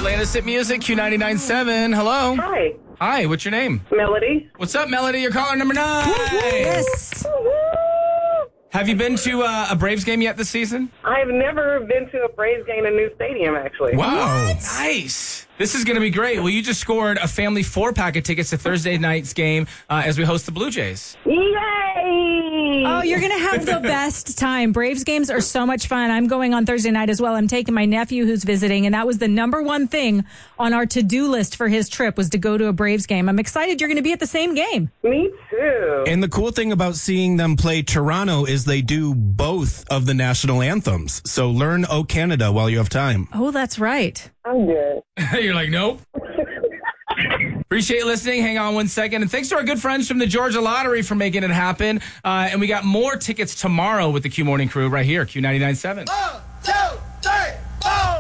latest hit music, Q99.7. Hello. Hi, Hi, what's your name? Melody. What's up, Melody? You're caller number 9. Yes. Have you been to a Braves game yet this season? I've never been to a Braves game in a new stadium, actually. Wow. Nice. This is going to be great. Well, you just scored a family 4-pack of tickets to Thursday night's game as we host the Blue Jays. Yay! Oh, you're going to have the best time. Braves games are so much fun. I'm going on Thursday night as well. I'm taking my nephew who's visiting, and that was the number one thing on our to-do list for his trip was to go to a Braves game. I'm excited you're going to be at the same game. Me too. And the cool thing about seeing them play Toronto is they do both of the national anthems. So learn O Canada while you have time. Oh, that's right. I'm good. You're like, nope. Appreciate you listening. Hang on one second. And thanks to our good friends from the Georgia Lottery for making it happen. And we got more tickets tomorrow with the Q Morning Crew right here, Q99.7. 1, 2, 3, 4.